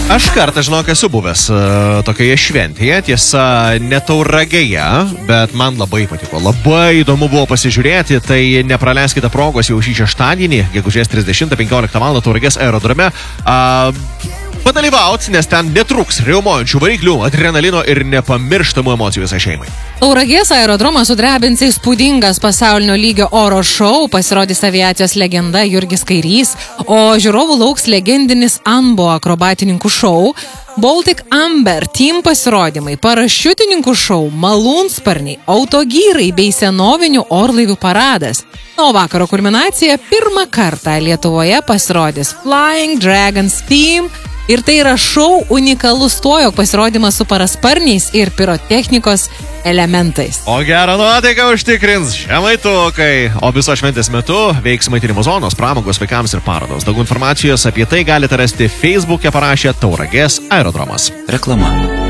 Aš kartą, žinok, esu buvęs tokioje šventėje, tiesa, ne Tauragėje, bet man labai patiko. Labai įdomu buvo pasižiūrėti, tai nepraleiskite progos jau šį šeštadienį, gegužės 30-15 val. Tauragės aerodrome. Padalyvauti, nes ten netruks riaumojančių variklių, adrenalino ir nepamirštamų emocijų visai šeimai. Tauragės aerodromą sudrebins įspūdingas pasaulinio lygio oro šou, pasirodys aviacijos legenda Jurgis Kairys, o žiūrovų lauks legendinis Anbo akrobatininkų šou, Baltic Amber Team pasirodymai, parašiutininkų šou, malūnsparniai, autogyrai bei senovinių orlaivių paradas. O vakaro kulminacija pirmą kartą Lietuvoje pasirodys Flying Dragons Team. Ir tai yra šou unikalus tuo, jog pasirodymas su parasparniais ir pirotechnikos elementais. O gerą nuotaiką užtikrins žemaitukai. O viso šventės metu veiks maitinimo zonos, pramogos vaikams ir parodos. Daug informacijos apie tai galite rasti Facebook'e, parašę Tauragės aerodromas. Reklama.